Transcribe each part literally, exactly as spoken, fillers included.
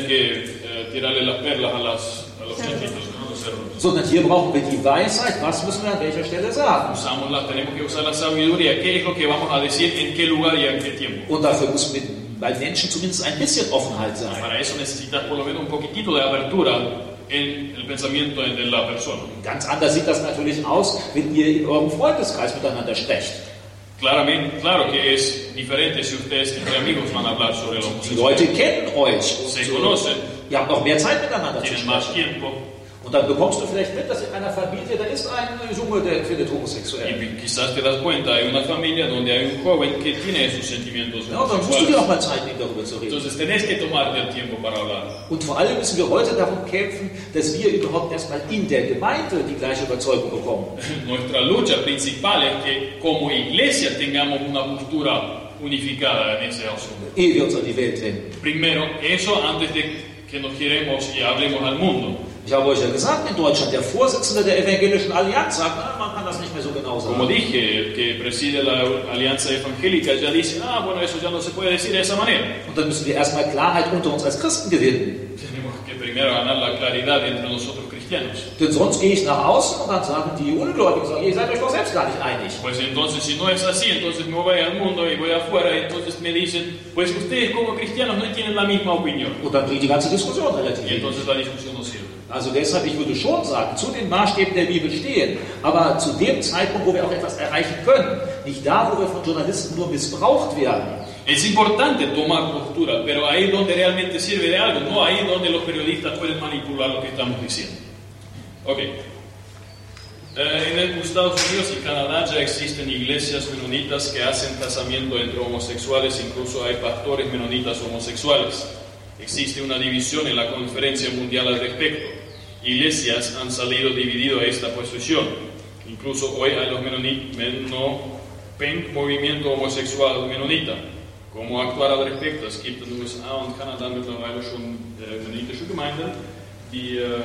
que eh, tirarle las perlas a, las, a los chanchitos, ¿no? Los cerdos. Sondern hier brauchen wir die Weisheit, was müssen wir an welcher Stelle sagen. Usamos la, tenemos que usar la sabiduría, qué es lo que vamos a decir, en qué lugar y en qué tiempo. Und dafür muss mit, bei Menschen zumindest ein bisschen Offenheit sein. Para eso necesitas por lo menos un poquitito de apertura en el pensamiento de la persona. Ganz anders sieht das natürlich aus, wenn ihr in eurem Freundeskreis miteinander sprecht. Claramente, claro que es diferente si ustedes entre amigos van a hablar sobre la Die Leute homosexualidad. kennen euch. Se Und, conocen, ihr habt noch mehr Zeit miteinander zu tienen más sprechen. tiempo. Und dann bekommst du vielleicht mit, dass in einer Familie, da ist ein Junge, der findet homosexuell. Y quizás te das cuenta, hay una familia donde hay un joven que tiene sus sentimientos Ja, dann musst du dir homosexuales. auch mal Zeit nehmen, darüber zu reden. Entonces tenés que tomarte el tiempo para hablar. Und vor allem müssen wir heute darum kämpfen, dass wir überhaupt erstmal in der Gemeinde die gleiche Überzeugung bekommen. Nuestra lucha principal es que como iglesia tengamos una postura unificada en ese asunto. Ehe wir uns an die Welt wenden. Primero, eso antes de que nos giremos y hablemos al mundo. Ich habe euch ja gesagt, in Deutschland, der Vorsitzende der Evangelischen Allianz sagt, na, man kann das nicht mehr so genau Como sagen. dije, el que preside la Alianza Evangélica ya dice, ah, bueno, eso ya no se puede decir de esa manera. Und dann müssen wir erstmal Klarheit unter uns als Christen gewinnen. Tenemos que primero ganar la claridad entre nosotros cristianos. Denn sonst gehe ich nach außen und dann sagen die Ungläubigen, sagen, ihr seid euch doch selbst gar nicht einig. Pues entonces, si no es así, entonces me voy al mundo y voy afuera, y entonces me dicen, pues ustedes como cristianos no tienen la misma opinión. Und dann bringt die ganze Diskussion relativ Y wenig. entonces la discusión no sirve. Also deshalb, ich würde schon sagen, zu den Maßstäben der Bibel stehen, aber zu dem Zeitpunkt, wo wir auch etwas erreichen können, nicht da, wo wir von Journalisten nur missbraucht werden. Es importante tomar postura, pero ahí donde realmente sirve de algo, no ahí donde los periodistas pueden manipular lo que estamos diciendo. Ok. Eh, en el Estados Unidos y Canadá ya existen iglesias menonitas que hacen casamiento entre homosexuales, incluso hay pastores menonitas homosexuales. Existe una división en la Conferencia Mundial al respecto. Iglesias han salido dividido a esta posición. Incluso hoy hay los menonitas, Pink Movimiento Homosexual Menonita. ¿Cómo actuar al respecto? Es gibt in den U S A und Kanada mittlerweile schon äh, mennonitische Gemeinden, die äh,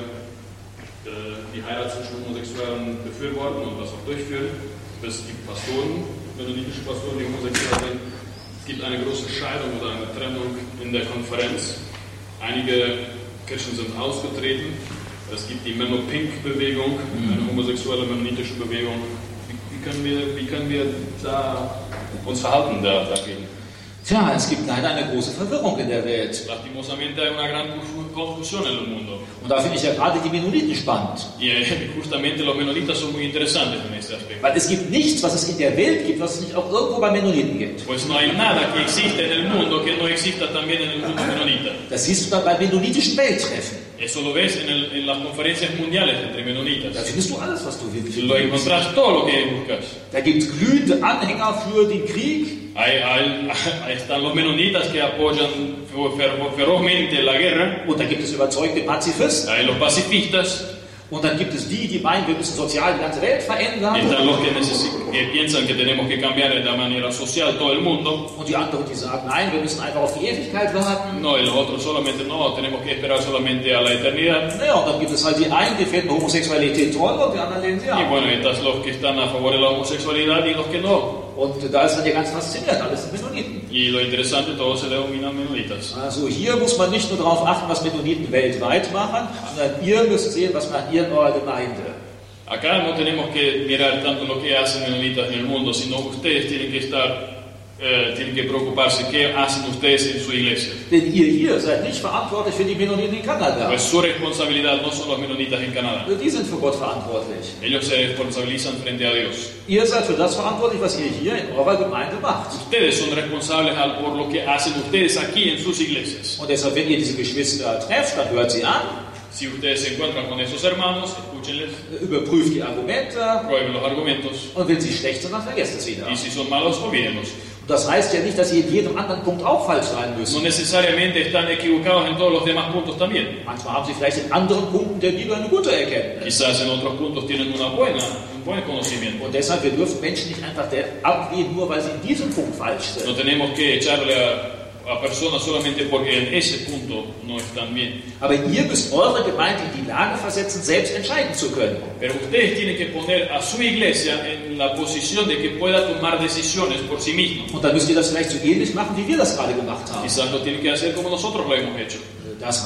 die Heirat zwischen Homosexuellen befürworten und das auch durchführen. Es gibt Pastoren, mennonitische Pastoren, die homosexuell sind. Es gibt eine große Scheidung oder eine Trennung in der Konferenz. Einige Kirchen sind ausgetreten. Es gibt die Menno-Pink-Bewegung, eine homosexuelle mennonitische Bewegung. Wie, wie, können wir, wie können wir da uns verhalten da, dagegen? Tja, es gibt leider eine große Verwirrung in der Welt. Lastimosamente hay una gran confusión en el mundo. Und da finde ich ja gerade die Mennoniten spannend. Y eh, justamente los menonitas son muy interesantes en este aspecto. Weil es gibt nichts, was es in der Welt gibt, was es nicht auch irgendwo bei Mennoniten gibt. Pues no hay nada que exista en el mundo que no exista también en el mundo menonita. Das siehst du dann bei mennonitischen Welttreffen. Eso lo ves en, el, en las conferencias mundiales entre Da menonitas. findest du alles, was du willst. Lo encontrás todo lo que buscas. Da gibt es glühende Anhänger für den Krieg. Hay, hay, ahí están los menonitas que apoyan fer- ferozmente la guerra. Und da gibt es überzeugte Pazifisten. Hay los pacifistas. Und dann gibt es die, die meinen, wir müssen sozial die ganze Welt Y verändern. están los que, necesi- que piensan que tenemos que cambiar de la manera social todo el mundo. Und die anderen, die sagen, nein, wir müssen einfach auf die Ewigkeit warten. No, y los otros solamente no, tenemos que esperar solamente a la eternidad. Naja, und dann gibt es halt die einen, die finden Homosexualität toll und die anderen lehnen sie Y ab. bueno, están los que están a favor de la homosexualidad y los que no. Und da ist dann ja ganz faszinierend, alles sind Mennoniten. Y lo interesante, todos se denominan menonitas. Also hier muss man nicht nur darauf achten, was Mennoniten weltweit machen, sondern ihr müsst sehen, was macht ihr in eurer Gemeinde. Acá no tenemos que mirar tanto lo que hacen menonitas en el mundo, sino ustedes tienen que estar, eh, tienen que preocuparse qué hacen ustedes en su iglesia. Denn ihr hier seid nicht verantwortlich für die Mennoniten in Kanada. Pues su responsabilidad no son los menonitas en Canadá. Die sind für Gott verantwortlich. Ellos se responsabilizan frente a Dios. Ihr seid für das verantwortlich, was ihr hier in eurer Gemeinde macht. Ustedes son responsables al- por lo que hacen ustedes aquí en sus iglesias. Und deshalb, wenn ihr diese Geschwister trefft, dann hört sie an, Si ustedes se encuentran con esos hermanos, escúchenles, überprüft die Argumente prueben los argumentos. und wenn sie schlecht sind, dann vergesst es wieder. Y si son malos, olvídenlos. Und das heißt ja nicht, dass ihr in jedem anderen Punkt auch falsch sein No müsst. necesariamente están equivocados en todos los demás puntos también. Manchmal haben sie vielleicht in anderen Punkten der Bibel eine gute Erkenntnis. Quizás en otros puntos tienen una buena, un buen conocimiento. Und deshalb, wir dürfen Menschen nicht einfach der- abwählen, nur weil sie in diesem Punkt falsch No sind. tenemos que echarle a, a personas solamente porque en ese punto no están bien. Aber ihr müsst eure Gemeinde in die Lage versetzen, selbst entscheiden zu können. Pero ustedes tienen que poner a su iglesia en la posición de que pueda tomar decisiones por sí misma. Und dann müsst ihr das vielleicht so ähnlich machen, wie wir das gerade gemacht haben. Quizás lo tienen que hacer como nosotros lo hemos hecho. Das